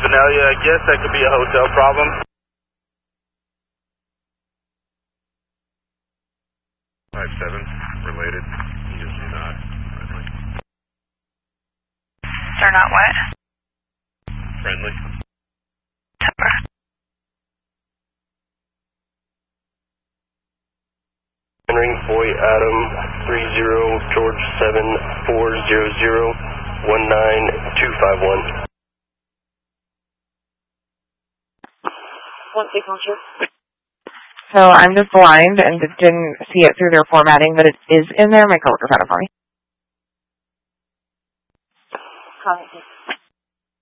Vanellia, I guess that could be a hotel problem. 5-7, related. Usually not. They're not what? Friendly. Temper. Ring Boy Adam 30 George 7400 19251. So I'm just blind and didn't see it through their formatting, but it is in there. My coworker found it for me.